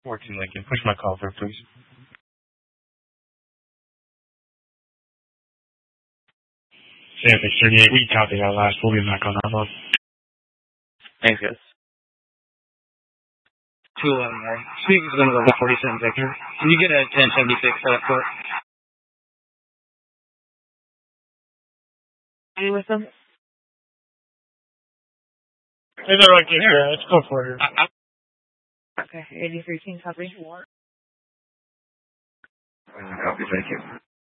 14 Lincoln. Push my call through, please. Sam 638, we copied that last. We'll be back on that one. Thanks, guys. 211 more. Speaker's going to go to 47 Victor. Can you get a 1076 set up for it? Are you with them? Hey, they're right here. Let's go for it. Okay, 83 King, copy. Copy, thank you.